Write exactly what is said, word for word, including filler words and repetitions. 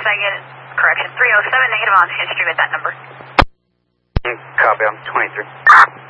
second, correction, three oh seven negative on Street at that number. Copy, I'm twenty-three.